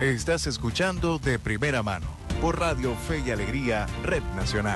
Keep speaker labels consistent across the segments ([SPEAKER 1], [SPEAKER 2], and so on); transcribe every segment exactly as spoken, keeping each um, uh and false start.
[SPEAKER 1] Estás escuchando De Primera Mano por Radio Fe y Alegría, Red Nacional.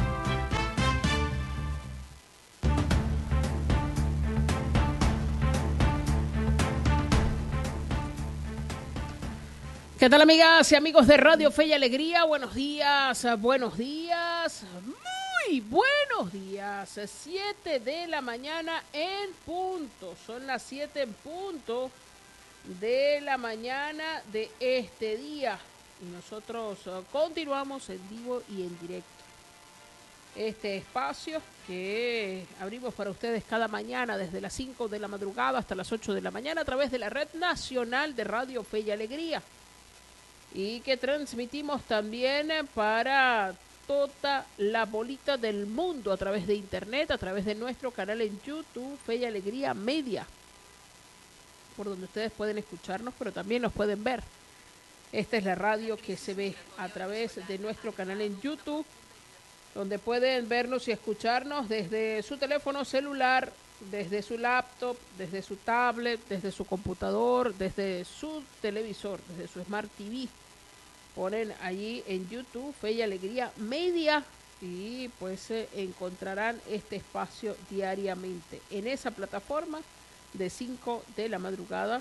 [SPEAKER 2] ¿Qué tal, amigas y amigos de Radio Fe y Alegría? Buenos días, buenos días, muy buenos días. Siete de la mañana en punto. Son las siete en punto de la mañana de este día. Y nosotros continuamos en vivo y en directo. Este espacio que abrimos para ustedes cada mañana desde las cinco de la madrugada hasta las ocho de la mañana a través de la Red Nacional de Radio Fe y Alegría. Y que transmitimos también para toda la bolita del mundo a través de internet, a través de nuestro canal en YouTube, Fe y Alegría Media, por donde ustedes pueden escucharnos, pero también nos pueden ver. Esta es la radio que se ve a través de nuestro canal en YouTube, donde pueden vernos y escucharnos desde su teléfono celular, desde su laptop, desde su tablet, desde su computador, desde su televisor, desde su Smart T V. Ponen allí en YouTube Fe y Alegría Media y pues eh, encontrarán este espacio diariamente en esa plataforma de cinco de la madrugada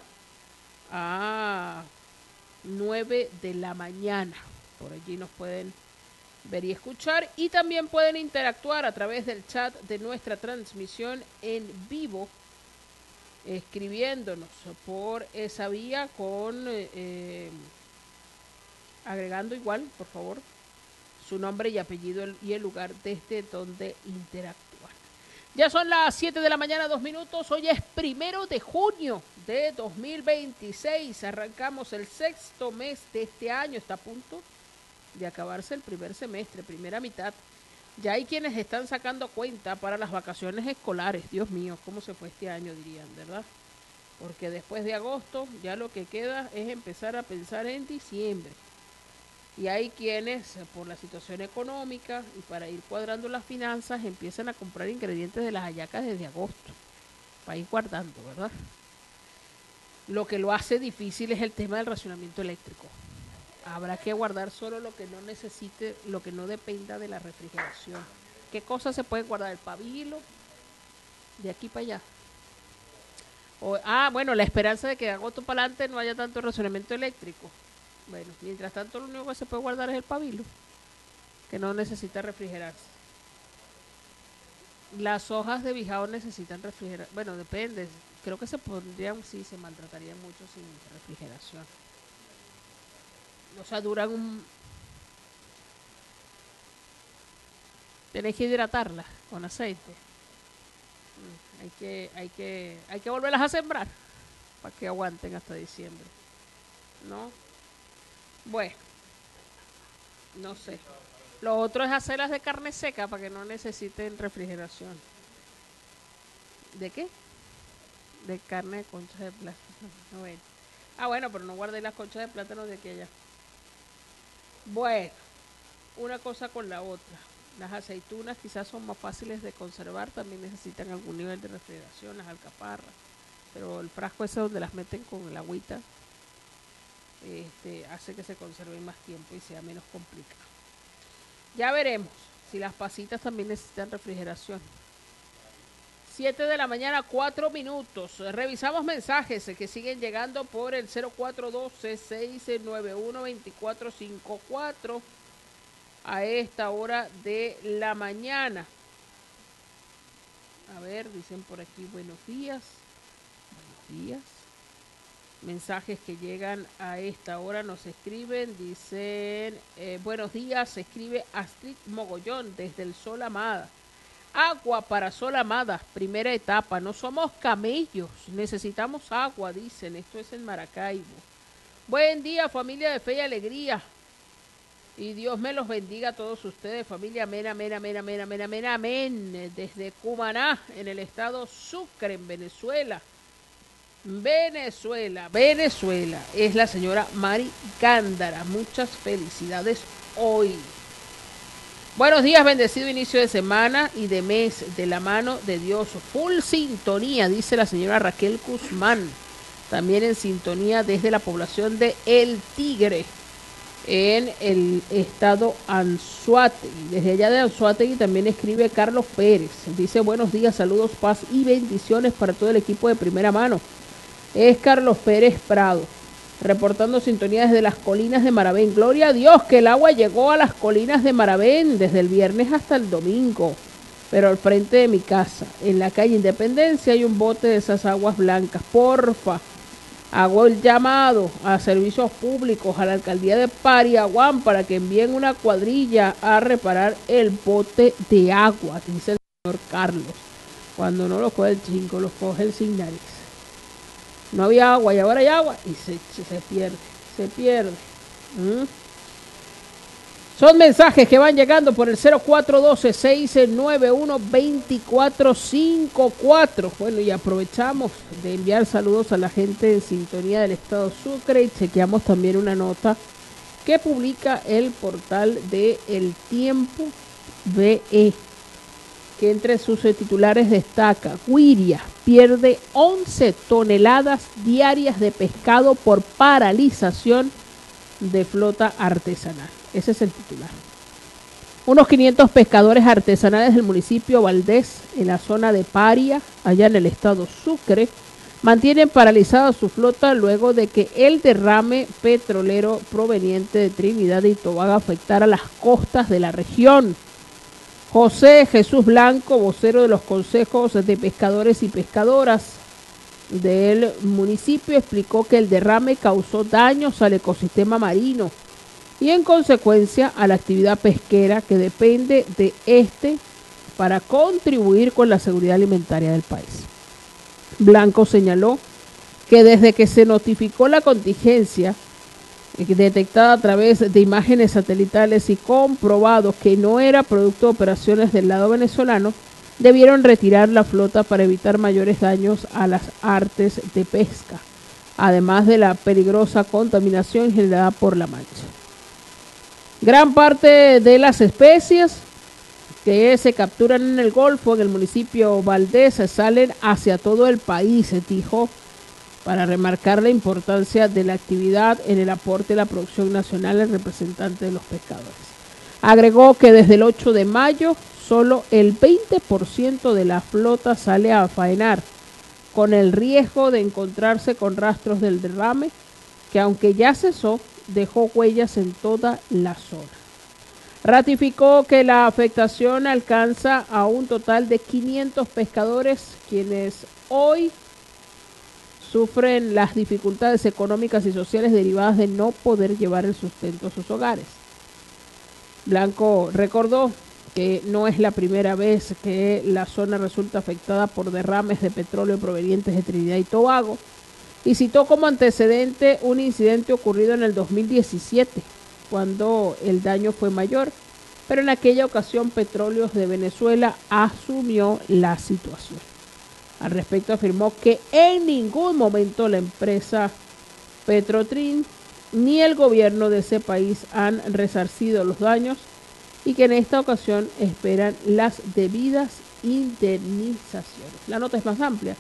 [SPEAKER 2] a nueve de la mañana. Por allí nos pueden ver y escuchar, y también pueden interactuar a través del chat de nuestra transmisión en vivo, escribiéndonos por esa vía con eh, agregando igual, por favor, su nombre y apellido y el lugar desde donde interactuar. Ya son las siete de la mañana, dos minutos. Hoy es primero de junio de dos mil veintiséis. Arrancamos el sexto mes de este año. Está a punto de acabarse el primer semestre, primera mitad. Ya hay quienes están sacando cuenta para las vacaciones escolares. Dios mío, cómo se fue este año, dirían, ¿verdad? Porque después de agosto ya lo que queda es empezar a pensar en diciembre. Y hay quienes, por la situación económica y para ir cuadrando las finanzas, empiezan a comprar ingredientes de las hallacas desde agosto, para ir guardando, ¿verdad? Lo que lo hace difícil es el tema del racionamiento eléctrico. Habrá que guardar solo lo que no necesite, lo que no dependa de la refrigeración. ¿Qué cosas se puede guardar? El pabilo, de aquí para allá. O, ah, bueno, la esperanza de que de agosto para adelante no haya tanto racionamiento eléctrico. Bueno, mientras tanto lo único que se puede guardar es el pabilo, que no necesita refrigerarse. Las hojas de bijao necesitan refrigerar. Bueno, depende. Creo que se pondrían, sí, se maltratarían mucho sin refrigeración. O sea, duran un... Tenés que hidratarlas con aceite. Hay que, hay que, hay que volverlas a sembrar para que aguanten hasta diciembre, ¿no? Bueno, no sé. Lo otro es hacerlas de carne seca para que no necesiten refrigeración. ¿De qué? De carne de conchas de plátano. Bueno. Ah, bueno, pero no guardé las conchas de plátano de aquí allá. Bueno, una cosa con la otra. Las aceitunas quizás son más fáciles de conservar, también necesitan algún nivel de refrigeración, las alcaparras. Pero el frasco ese donde las meten con el agüita, Este, hace que se conserve más tiempo y sea menos complicado. Ya veremos si las pasitas también necesitan refrigeración. siete de la mañana, cuatro minutos. Revisamos mensajes que siguen llegando por el cero cuatro uno dos, seis nueve uno, dos cuatro cinco cuatro a esta hora de la mañana. A ver, dicen por aquí buenos días. Buenos días. Mensajes que llegan a esta hora nos escriben, dicen, eh, buenos días, se escribe Astrid Mogollón desde el Sol Amada. Agua para Sol Amada, primera etapa, no somos camellos, necesitamos agua, dicen, esto es en Maracaibo. Buen día, familia de Fe y Alegría, y Dios me los bendiga a todos ustedes, familia, amén, amén, amén, amén, amén, amén, amén, desde Cumaná, en el estado Sucre, en Venezuela. Venezuela, Venezuela, es la señora Mari Gándara. Muchas felicidades hoy. Buenos días, bendecido inicio de semana y de mes de la mano de Dios. Full sintonía, dice la señora Raquel Guzmán. también en sintonía desde la población de El Tigre, en el estado Anzoátegui. Desde allá de Anzoátegui también escribe Carlos Pérez. Dice: buenos días, saludos, paz y bendiciones para todo el equipo de Primera Mano. Es Carlos Pérez Prado, reportando sintonía desde las colinas de Maravén. Gloria a Dios que el agua llegó a las colinas de Maravén desde el viernes hasta el domingo. Pero al frente de mi casa, en la calle Independencia, hay un bote de esas aguas blancas. Porfa, hago el llamado a servicios públicos, a la alcaldía de Pariaguán, para que envíen una cuadrilla a reparar el bote de agua, dice el señor Carlos. Cuando no lo coge el chingo, lo coge el sin nariz. No había agua y ahora hay agua y se, se pierde, se pierde. ¿Mm? Son mensajes que van llegando por el cero cuatro uno dos, seis nueve uno, dos cuatro cinco cuatro. Bueno, y aprovechamos de enviar saludos a la gente en sintonía del estado Sucre y chequeamos también una nota que publica el portal de El Tiempo B E, que entre sus titulares destaca: Guiria pierde once toneladas diarias de pescado por paralización de flota artesanal. Ese es el titular. Unos quinientos pescadores artesanales del municipio Valdés, en la zona de Paria, allá en el estado Sucre, mantienen paralizada su flota luego de que el derrame petrolero proveniente de Trinidad y Tobago afectara las costas de la región. José Jesús Blanco, vocero de los consejos de pescadores y pescadoras del municipio, explicó que el derrame causó daños al ecosistema marino y en consecuencia a la actividad pesquera que depende de este para contribuir con la seguridad alimentaria del país. Blanco señaló que desde que se notificó la contingencia detectada a través de imágenes satelitales y comprobado que no era producto de operaciones del lado venezolano, debieron retirar la flota para evitar mayores daños a las artes de pesca, además de la peligrosa contaminación generada por la mancha. Gran parte de las especies que se capturan en el Golfo, en el municipio Valdés, salen hacia todo el país, se dijo, para remarcar la importancia de la actividad en el aporte a la producción nacional el representante de los pescadores. Agregó que desde el ocho de mayo solo el veinte por ciento de la flota sale a faenar, con el riesgo de encontrarse con rastros del derrame, que aunque ya cesó, dejó huellas en toda la zona. Ratificó que la afectación alcanza a un total de quinientos pescadores, quienes hoy sufren las dificultades económicas y sociales derivadas de no poder llevar el sustento a sus hogares. Blanco recordó que no es la primera vez que la zona resulta afectada por derrames de petróleo provenientes de Trinidad y Tobago, y citó como antecedente un incidente ocurrido en el dos mil diecisiete, cuando el daño fue mayor, pero en aquella ocasión Petróleos de Venezuela asumió la situación. Al respecto afirmó que en ningún momento la empresa Petrotrin ni el gobierno de ese país han resarcido los daños y que en esta ocasión esperan las debidas indemnizaciones. La nota es más amplia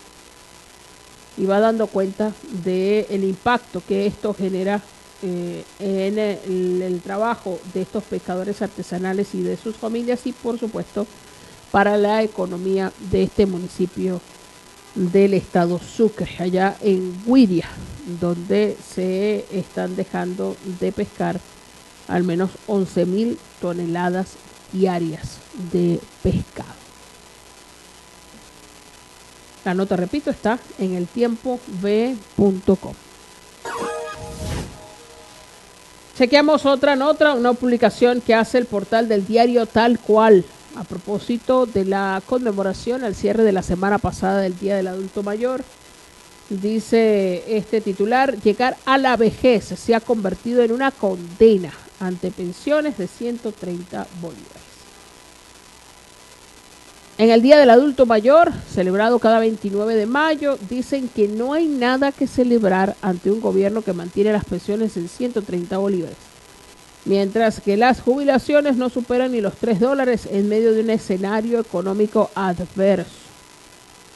[SPEAKER 2] y va dando cuenta del impacto que esto genera eh, en el, el trabajo de estos pescadores artesanales y de sus familias y por supuesto para la economía de este municipio del estado Sucre, allá en Guiria, donde se están dejando de pescar al menos once mil toneladas diarias de pescado. La nota, repito, está en el tiempo b punto com. Chequeamos otra nota, una publicación que hace el portal del diario Tal Cual, a propósito de la conmemoración al cierre de la semana pasada del Día del Adulto Mayor. Dice este titular: llegar a la vejez se ha convertido en una condena ante pensiones de ciento treinta bolívares. En el Día del Adulto Mayor, celebrado cada veintinueve de mayo, dicen que no hay nada que celebrar ante un gobierno que mantiene las pensiones en ciento treinta bolívares, mientras que las jubilaciones no superan ni los tres dólares en medio de un escenario económico adverso.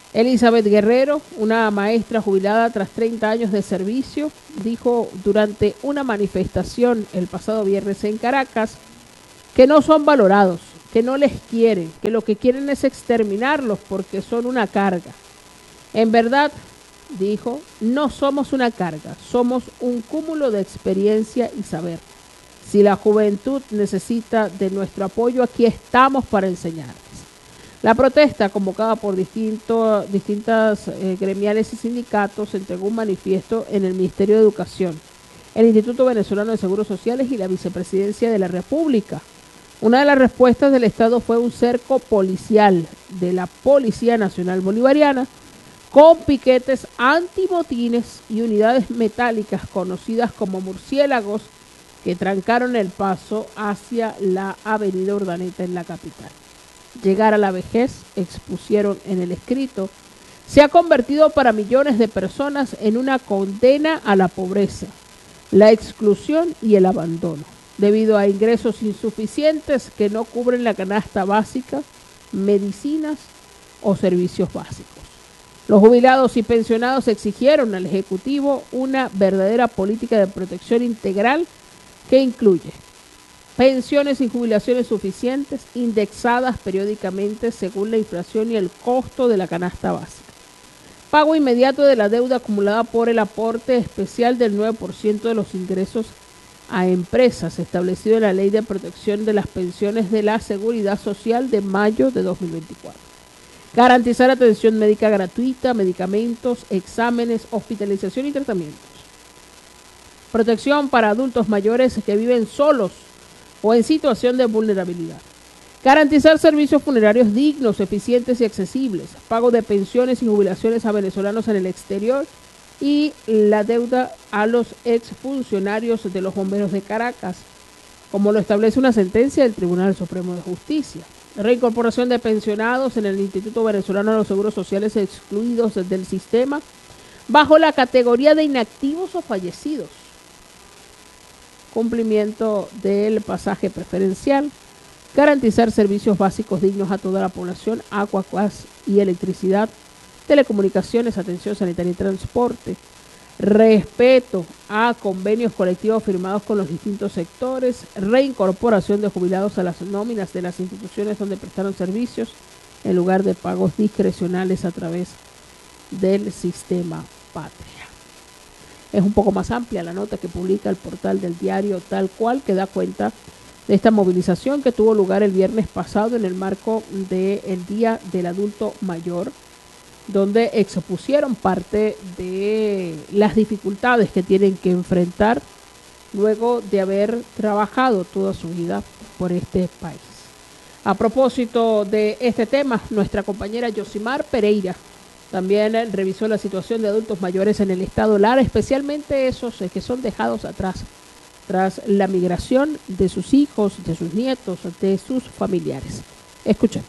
[SPEAKER 2] Elizabeth Guerrero, una maestra jubilada tras treinta años de servicio, dijo durante una manifestación el pasado viernes en Caracas que no son valorados, que no les quieren, que lo que quieren es exterminarlos porque son una carga. En verdad, dijo, no somos una carga, somos un cúmulo de experiencia y saber. Si la juventud necesita de nuestro apoyo, aquí estamos para enseñarles. La protesta, convocada por distinto, distintas eh, gremiales y sindicatos, entregó un manifiesto en el Ministerio de Educación, el Instituto Venezolano de Seguros Sociales y la Vicepresidencia de la República. Una de las respuestas del Estado fue un cerco policial de la Policía Nacional Bolivariana con piquetes antimotines y unidades metálicas conocidas como murciélagos que trancaron el paso hacia la avenida Urdaneta en la capital. Llegar a la vejez, expusieron en el escrito, se ha convertido para millones de personas en una condena a la pobreza, la exclusión y el abandono, debido a ingresos insuficientes que no cubren la canasta básica, medicinas o servicios básicos. Los jubilados y pensionados exigieron al Ejecutivo una verdadera política de protección integral que incluye pensiones y jubilaciones suficientes, indexadas periódicamente según la inflación y el costo de la canasta básica. Pago inmediato de la deuda acumulada por el aporte especial del nueve por ciento de los ingresos a empresas establecido en la Ley de Protección de las Pensiones de la Seguridad Social de mayo de dos mil veinticuatro. Garantizar atención médica gratuita, medicamentos, exámenes, hospitalización y tratamientos. Protección para adultos mayores que viven solos o en situación de vulnerabilidad. Garantizar servicios funerarios dignos, eficientes y accesibles. Pago de pensiones y jubilaciones a venezolanos en el exterior y la deuda a los exfuncionarios de los bomberos de Caracas, como lo establece una sentencia del Tribunal Supremo de Justicia. Reincorporación de pensionados en el Instituto Venezolano de los Seguros Sociales excluidos del sistema bajo la categoría de inactivos o fallecidos. Cumplimiento del pasaje preferencial, garantizar servicios básicos dignos a toda la población, agua, gas y electricidad, telecomunicaciones, atención sanitaria y transporte, respeto a convenios colectivos firmados con los distintos sectores, reincorporación de jubilados a las nóminas de las instituciones donde prestaron servicios en lugar de pagos discrecionales a través del sistema Patria. Es un poco más amplia la nota que publica el portal del diario Tal Cual, que da cuenta de esta movilización que tuvo lugar el viernes pasado en el marco del Día del Adulto Mayor, donde expusieron parte de las dificultades que tienen que enfrentar luego de haber trabajado toda su vida por este país. A propósito de este tema, nuestra compañera Yosimar Pereira también revisó la situación de adultos mayores en el estado Lara, especialmente esos que son dejados atrás tras la migración de sus hijos, de sus nietos, de sus familiares. Escuchemos.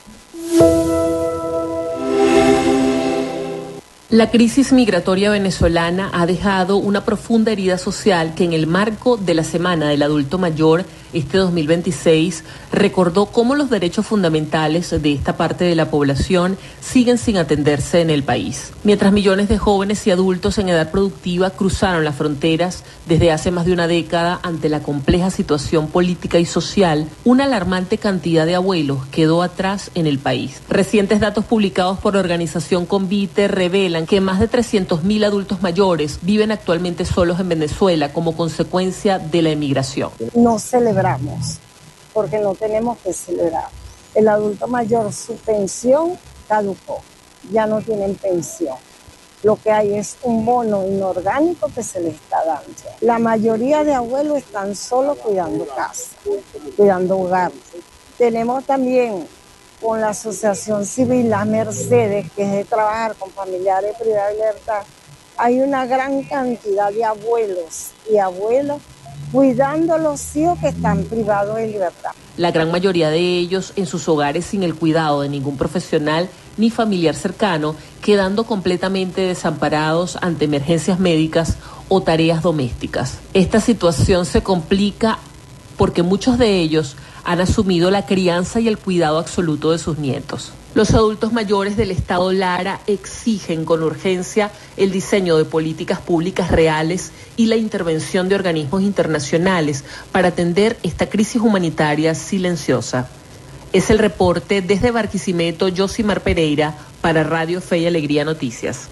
[SPEAKER 3] La crisis migratoria venezolana ha dejado una profunda herida social que en el marco de la Semana del Adulto Mayor este dos mil veintiséis recordó cómo los derechos fundamentales de esta parte de la población siguen sin atenderse en el país. Mientras millones de jóvenes y adultos en edad productiva cruzaron las fronteras desde hace más de una década ante la compleja situación política y social, una alarmante cantidad de abuelos quedó atrás en el país. Recientes datos publicados por la organización Convite revelan que más de trescientos mil adultos mayores viven actualmente solos en Venezuela como consecuencia de la emigración.
[SPEAKER 4] No celebramos porque no tenemos que celebrar. El adulto mayor, su pensión caducó, ya no tienen pensión. Lo que hay es un bono inorgánico que se les está dando. La mayoría de abuelos están solo cuidando casa, cuidando hogar. Tenemos también con la Asociación Civil Las Mercedes, que es de trabajar con familiares privados de libertad, hay una gran cantidad de abuelos y abuelas cuidando a los hijos que están privados de libertad.
[SPEAKER 3] La gran mayoría de ellos en sus hogares sin el cuidado de ningún profesional ni familiar cercano, quedando completamente desamparados ante emergencias médicas o tareas domésticas. Esta situación se complica porque muchos de ellos han asumido la crianza y el cuidado absoluto de sus nietos. Los adultos mayores del estado Lara exigen con urgencia el diseño de políticas públicas reales y la intervención de organismos internacionales para atender esta crisis humanitaria silenciosa. Es el reporte desde Barquisimeto, Josimar Pereira, para Radio Fe y Alegría Noticias.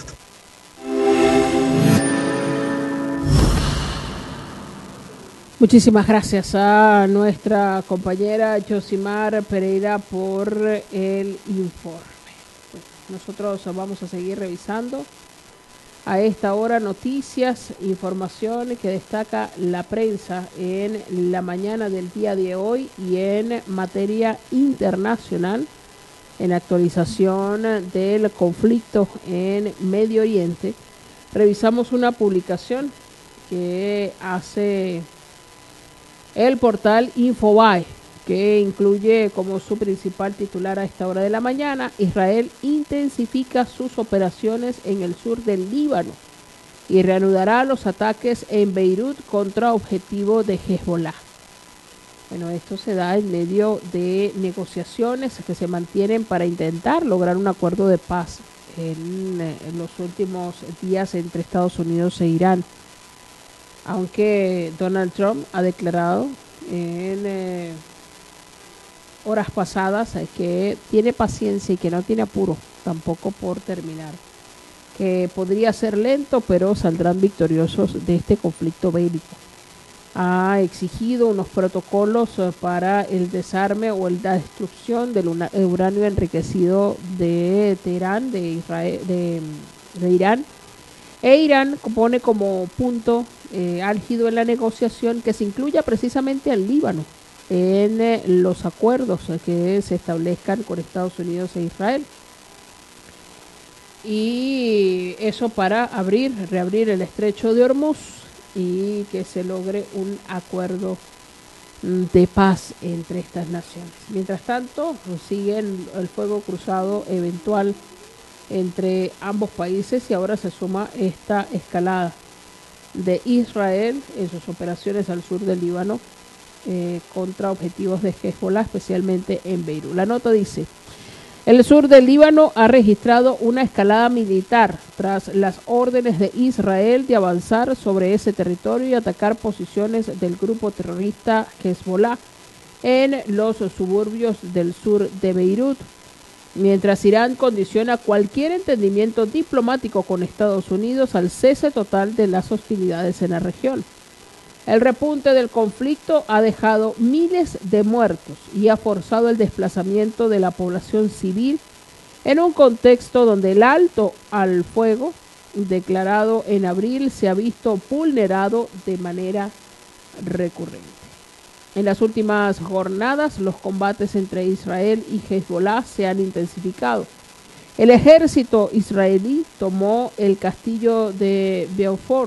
[SPEAKER 2] Muchísimas gracias a nuestra compañera Josimar Pereira por el informe. Nosotros vamos a seguir revisando a esta hora noticias, información que destaca la prensa en la mañana del día de hoy y en materia internacional, en actualización del conflicto en Medio Oriente. Revisamos una publicación que hace el portal Infobae, que incluye como su principal titular a esta hora de la mañana: Israel intensifica sus operaciones en el sur del Líbano y reanudará los ataques en Beirut contra objetivo de Hezbollah. Bueno, esto se da en medio de negociaciones que se mantienen para intentar lograr un acuerdo de paz en, en los últimos días entre Estados Unidos e Irán. Aunque Donald Trump ha declarado en eh, horas pasadas eh, que tiene paciencia y que no tiene apuro tampoco por terminar, que podría ser lento, pero saldrán victoriosos de este conflicto bélico. Ha exigido unos protocolos eh, para el desarme o la destrucción del uranio enriquecido de Teherán, de Israel, de, de Irán. E Irán pone como punto eh, álgido en la negociación que se incluya precisamente al Líbano en eh, los acuerdos eh, que se establezcan con Estados Unidos e Israel. Y eso para abrir, reabrir el estrecho de Hormuz y que se logre un acuerdo de paz entre estas naciones. Mientras tanto, siguen el fuego cruzado eventual entre ambos países y ahora se suma esta escalada de Israel en sus operaciones al sur del Líbano eh, contra objetivos de Hezbollah, especialmente en Beirut. La nota dice: el sur del Líbano ha registrado una escalada militar tras las órdenes de Israel de avanzar sobre ese territorio y atacar posiciones del grupo terrorista Hezbollah en los suburbios del sur de Beirut, mientras Irán condiciona cualquier entendimiento diplomático con Estados Unidos al cese total de las hostilidades en la región. El repunte del conflicto ha dejado miles de muertos y ha forzado el desplazamiento de la población civil en un contexto donde el alto al fuego declarado en abril se ha visto vulnerado de manera recurrente. En las últimas jornadas, los combates entre Israel y Hezbollah se han intensificado. El ejército israelí tomó el castillo de Beaufort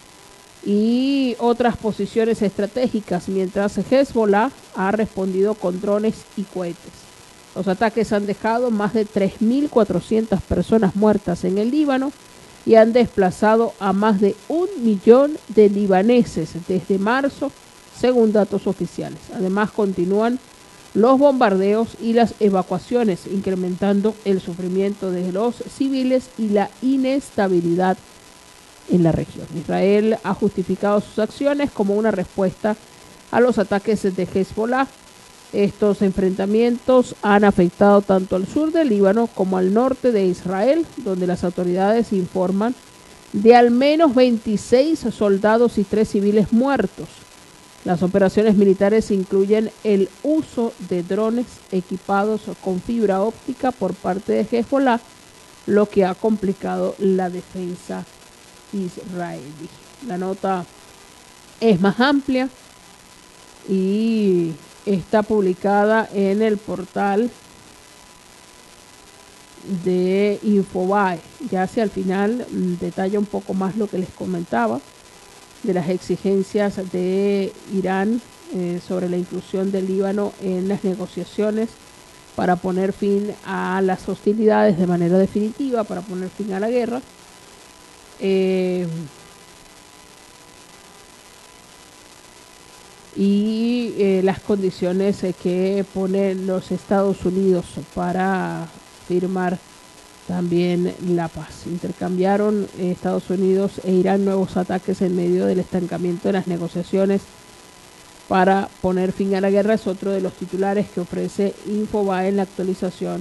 [SPEAKER 2] y otras posiciones estratégicas, mientras Hezbollah ha respondido con drones y cohetes. Los ataques han dejado más de tres mil cuatrocientas personas muertas en el Líbano y han desplazado a más de un millón de libaneses desde marzo, según datos oficiales. Además, continúan los bombardeos y las evacuaciones, incrementando el sufrimiento de los civiles y la inestabilidad en la región. Israel ha justificado sus acciones como una respuesta a los ataques de Hezbollah. Estos enfrentamientos han afectado tanto al sur del Líbano como al norte de Israel, donde las autoridades informan de al menos veintiséis soldados y tres civiles muertos. Las operaciones militares incluyen el uso de drones equipados con fibra óptica por parte de Hezbollah, lo que ha complicado la defensa israelí. La nota es más amplia y está publicada en el portal de Infobae. Ya hacia el final detalla un poco más lo que les comentaba de las exigencias de Irán eh, sobre la inclusión del Líbano en las negociaciones para poner fin a las hostilidades de manera definitiva, para poner fin a la guerra. Eh, y eh, las condiciones eh, que ponen los Estados Unidos para firmar también la paz. Intercambiaron eh, Estados Unidos e Irán nuevos ataques en medio del estancamiento de las negociaciones para poner fin a la guerra. Es otro de los titulares que ofrece Infobae en la actualización